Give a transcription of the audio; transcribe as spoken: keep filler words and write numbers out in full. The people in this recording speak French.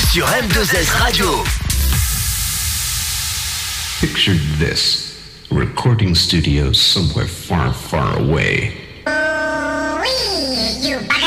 sur M deux S Radio. Picture this. Recording studio somewhere far, far away. Oui, you